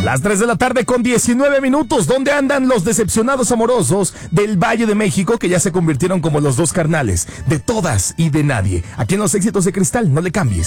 Las 3 de la tarde con 19 minutos. ¿Dónde andan los decepcionados amorosos del Valle de México que ya se convirtieron como los dos carnales de todas y de nadie? Aquí en Los Éxitos de Cristal, no le cambies.